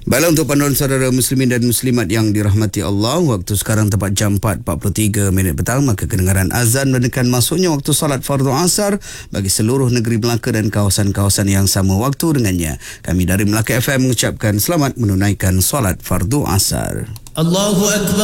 Baiklah, untuk panduan saudara muslimin dan muslimat yang dirahmati Allah, waktu sekarang tepat jam 4.43 petang, maka kedengaran azan menandakan masuknya waktu solat fardu asar bagi seluruh negeri Melaka dan kawasan-kawasan yang sama waktu dengannya. Kami dari Melaka FM mengucapkan selamat menunaikan solat fardu asar. Allahu Akbar.